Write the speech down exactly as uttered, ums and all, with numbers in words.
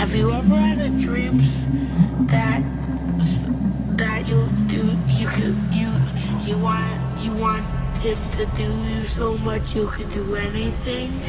Have you ever had a dreams that that you do you could you you want you want him to do you so much you could do anything?